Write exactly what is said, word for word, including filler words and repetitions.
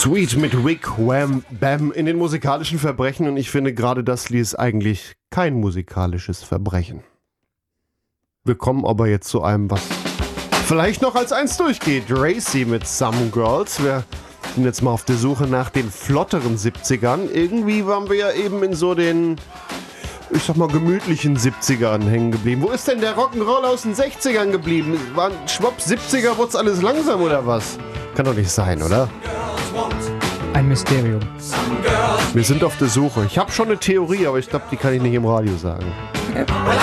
Sweet mit Wick Wham Bam in den musikalischen Verbrechen, und ich finde, gerade das Lied ist eigentlich kein musikalisches Verbrechen. Wir kommen aber jetzt zu einem, was vielleicht noch als eins durchgeht. Racy mit Some Girls. Wir sind jetzt mal auf der Suche nach den flotteren siebzigern. Irgendwie waren wir ja eben in so den, ich sag mal, gemütlichen siebzigern hängen geblieben. Wo ist denn der Rock'n'Roll aus den sechzigern geblieben? Waren schwupp, siebziger wird's alles langsam oder was? Kann doch nicht sein, oder? Ein Mysterium. Wir sind auf der Suche. Ich habe schon eine Theorie, aber ich glaube, die kann ich nicht im Radio sagen. Okay.